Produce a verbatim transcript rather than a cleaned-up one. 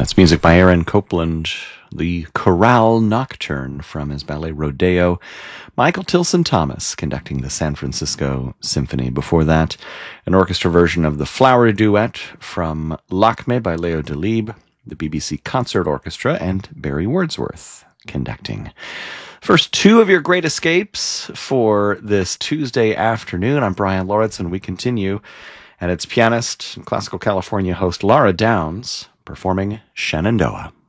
That's music by Aaron Copland, the Chorale Nocturne from his ballet Rodeo. Michael Tilson Thomas conducting the San Francisco Symphony. Before that, an orchestra version of the Flower Duet from Lakme by Leo Delibes, the B B C Concert Orchestra, and Barry Wordsworth conducting. First two of your great escapes for this Tuesday afternoon. I'm Brian Lauritz, we continue, and it's pianist and classical California host Laura Downs performing Shenandoah.